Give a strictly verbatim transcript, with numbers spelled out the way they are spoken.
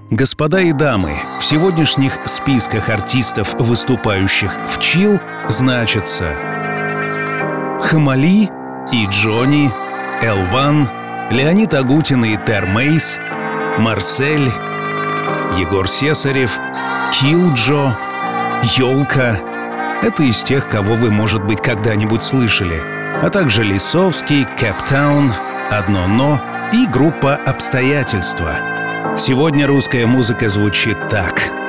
Господа и дамы, в сегодняшних списках артистов, выступающих в Чилл, значатся Хамали и Джонни, Элван, Леонид Агутин и Тер Мейс, Марсель, Егор Сесарев, Киллджо, Ёлка. Это из тех, кого вы, может быть, когда-нибудь слышали. А также Лисовский, Кэптаун, Одно Но и группа «Обстоятельства». Сегодня русская музыка звучит так.